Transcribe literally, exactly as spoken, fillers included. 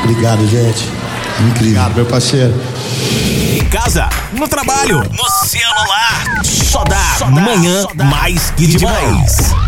Obrigado, gente. Incrível. Obrigado, meu parceiro. Em casa, no trabalho, no celular. Só dá, Só dá manhã, só dá. Mais que demais.